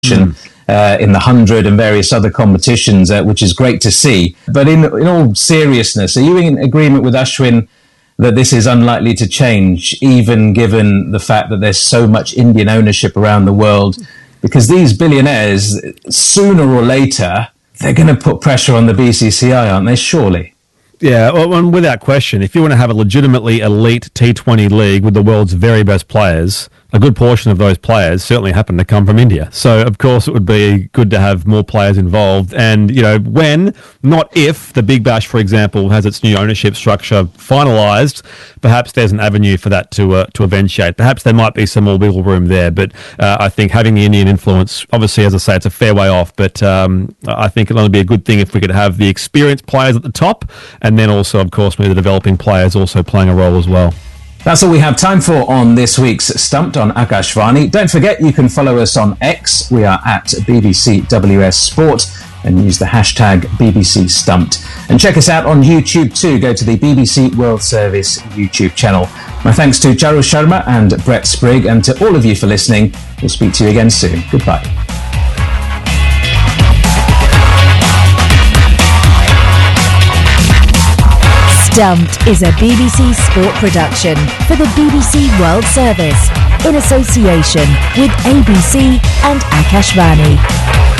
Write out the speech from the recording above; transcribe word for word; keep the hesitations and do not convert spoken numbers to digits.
Mm. Uh, in the hundred and various other competitions, uh, which is great to see. But in, in all seriousness, are you in agreement with Ashwin that this is unlikely to change, even given the fact that there's so much Indian ownership around the world? Because these billionaires, sooner or later, they're going to put pressure on the B C C I, aren't they? Surely. Yeah, well, without question, if you want to have a legitimately elite T twenty league with the world's very best players, a good portion of those players certainly happen to come from India. So, of course, it would be good to have more players involved. And, you know, when, not if, the Big Bash, for example, has its new ownership structure finalised, perhaps there's an avenue for that to uh, to eventuate. Perhaps there might be some more wiggle room there. But uh, I think having the Indian influence, obviously, as I say, it's a fair way off. But um, I think it'll only be a good thing if we could have the experienced players at the top, and then also, of course, maybe the developing players also playing a role as well. That's all we have time for on this week's Stumped on Akashvani. Don't forget you can follow us on X. We are at B B C W S Sport and use the hashtag B B C Stumped. And check us out on YouTube too. Go to the B B C World Service YouTube channel. My thanks to Charu Sharma and Brett Sprigg, and to all of you for listening. We'll speak to you again soon. Goodbye. Stumped is a B B C Sport production for the B B C World Service in association with A B C and Akashvani.